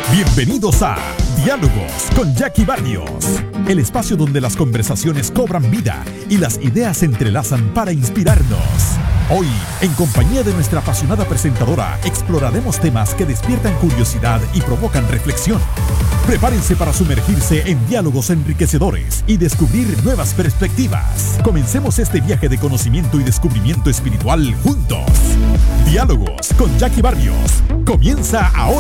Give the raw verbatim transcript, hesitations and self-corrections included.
Bienvenidos a Diálogos con Jackie Barrios, el espacio donde las conversaciones cobran vida y las ideas se entrelazan para inspirarnos. Hoy, en compañía de nuestra apasionada presentadora, exploraremos temas que despiertan curiosidad y provocan reflexión. Prepárense para sumergirse en diálogos enriquecedores y descubrir nuevas perspectivas. Comencemos este viaje de conocimiento y descubrimiento espiritual juntos. Diálogos con Jackie Barrios. Comienza ahora.